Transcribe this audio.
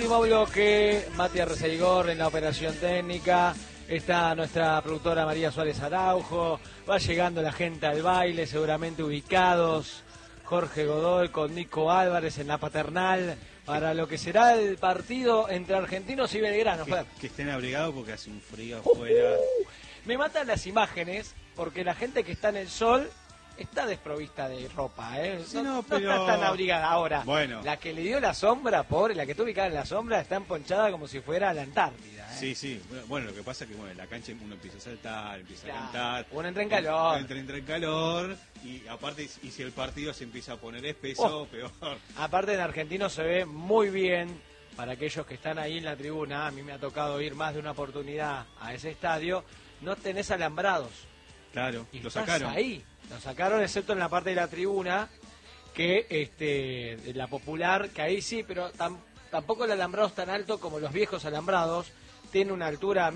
Último bloque, Matías Reseigor en la operación técnica. Está nuestra productora María Suárez Araujo. Va llegando la gente al baile, seguramente ubicados. Jorge Godoy con Nico Álvarez en la paternal para lo que será el partido entre Argentinos y Belgrano. Que estén abrigados porque hace un frío afuera. Me matan las imágenes porque la gente que está en el sol está desprovista de ropa, Sí, no pero... está tan abrigada. Ahora, bueno, la que le dio la sombra, pobre, la que está ubicada en la sombra, está emponchada como si fuera la Antártida. Sí. Bueno, lo que pasa es que en la cancha uno empieza a saltar, empieza a cantar. Uno entra en calor. Entra en calor y aparte, y si el partido se empieza a poner espeso, peor. Aparte en Argentino se ve muy bien, para aquellos que están ahí en la tribuna, a mí me ha tocado ir más de una oportunidad a ese estadio, no tenés alambrados. Claro, y lo sacaron. Ahí, lo sacaron excepto en la parte de la tribuna, que de la popular, que ahí sí, pero tampoco el alambrado es tan alto como los viejos alambrados, tiene una altura